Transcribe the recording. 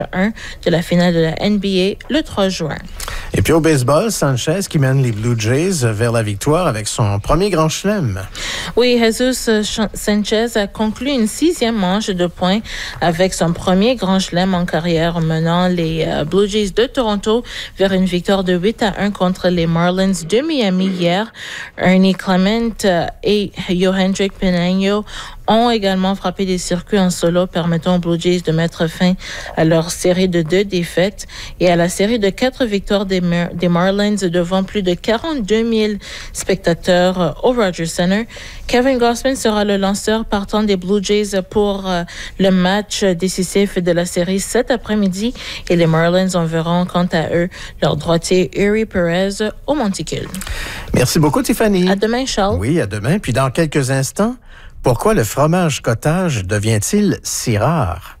1 de la finale de la NBA le 3 juin. Et puis au baseball, Sanchez qui mène les Blue Jays vers la victoire avec son premier grand chelem. Oui, Jesus Sanchez a conclu une 6e manche de points avec son premier grand chelem en carrière, menant les Blue Jays de Toronto vers une victoire de 8-1 contre les Marlins de Miami hier. Ernie Clement et Yohendrick Pinheiro ont également frappé des circuits en solo, permettant aux Blue Jays de mettre fin à leur série de 2 défaites et à la série de 4 victoires des Marlins devant plus de 42 000 spectateurs au Rogers Center. Kevin Gausman sera le lanceur partant des Blue Jays pour le match décisif de la série cet après-midi et les Marlins enverront quant à eux leur droitier Eury Perez au Monticule. Merci beaucoup, Tiffany. À demain, Charles. Oui, à demain. Puis dans quelques instants, pourquoi le fromage cottage devient-il si rare?